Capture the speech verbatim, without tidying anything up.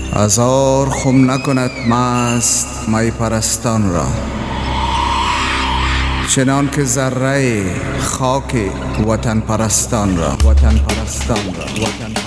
هزار خم نکند مست می پرستان را، چنان که ذره خاک وطن پرستان را وطن پرستان را وطن